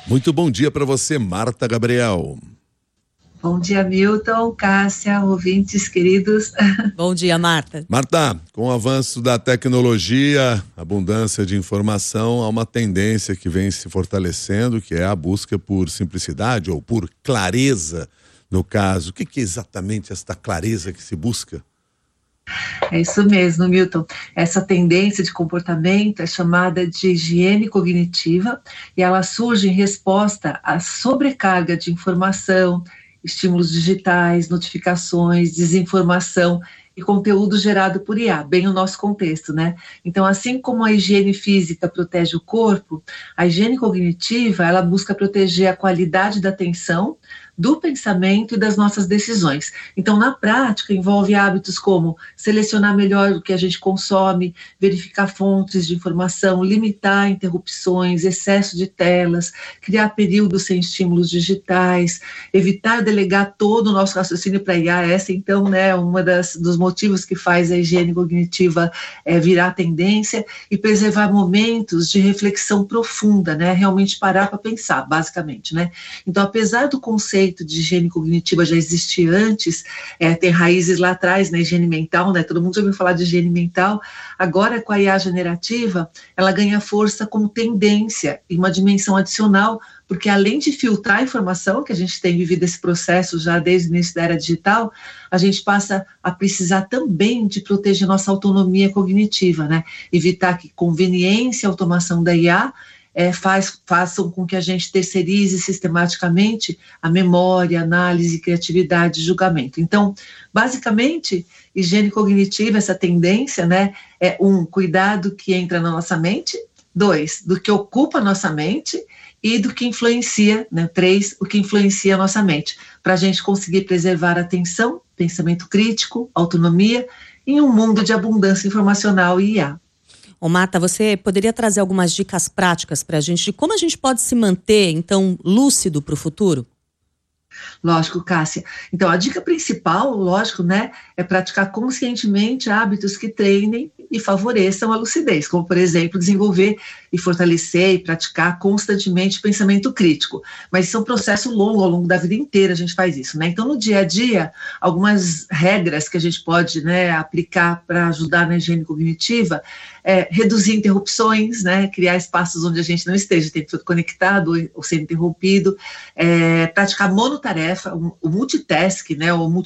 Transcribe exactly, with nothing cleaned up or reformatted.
Muito bom dia para você, Marta Gabriel. Bom dia, Milton, Cássia, ouvintes queridos. Bom dia, Marta. Marta, com o avanço da tecnologia, abundância de informação, há uma tendência que vem se fortalecendo, que é a busca por simplicidade ou por clareza, no caso. O que que é exatamente esta clareza que se busca? É isso mesmo, Milton. Essa tendência de comportamento é chamada de higiene cognitiva e ela surge em resposta à sobrecarga de informação, estímulos digitais, notificações, desinformação e conteúdo gerado por I A, bem no nosso contexto, né? Então, assim como a higiene física protege o corpo, a higiene cognitiva, ela busca proteger a qualidade da atenção, do pensamento e das nossas decisões. Então, na prática, envolve hábitos como selecionar melhor o que a gente consome, verificar fontes de informação, limitar interrupções, excesso de telas, criar períodos sem estímulos digitais, evitar delegar todo o nosso raciocínio para I A. Essa, então, né, uma das dos motivos que faz a higiene cognitiva é, virar tendência, e preservar momentos de reflexão profunda, né, realmente parar para pensar, basicamente, né. Então, apesar do conceito de higiene cognitiva já existir antes, é, tem raízes lá atrás na higiene mental, né? Todo mundo já ouviu falar de higiene mental. Agora, com a I A generativa, ela ganha força como tendência em uma dimensão adicional, porque além de filtrar a informação, que a gente tem vivido esse processo já desde o início da era digital, a gente passa a precisar também de proteger nossa autonomia cognitiva, né? Evitar que conveniência e automação da I A É, faz, façam com que a gente terceirize sistematicamente a memória, análise, criatividade e julgamento. Então, basicamente, higiene cognitiva, essa tendência, né, é um, cuidado que entra na nossa mente, dois, do que ocupa a nossa mente e do que influencia, né, três, o que influencia a nossa mente, para a gente conseguir preservar a atenção, pensamento crítico, autonomia, em um mundo de abundância informacional e I A. Ô Marta, você poderia trazer algumas dicas práticas para a gente de como a gente pode se manter, então, lúcido para o futuro? Lógico, Cássia. Então, a dica principal, lógico, né, é praticar conscientemente hábitos que treinem e favoreçam a lucidez, como, por exemplo, desenvolver e fortalecer e praticar constantemente pensamento crítico. Mas isso é um processo longo, ao longo da vida inteira a gente faz isso, né? Então, no dia a dia, algumas regras que a gente pode, né, aplicar para ajudar na higiene cognitiva é reduzir interrupções, né, criar espaços onde a gente não esteja o tempo todo conectado ou sendo interrompido, é, praticar monotarefa, o multitask, né, ou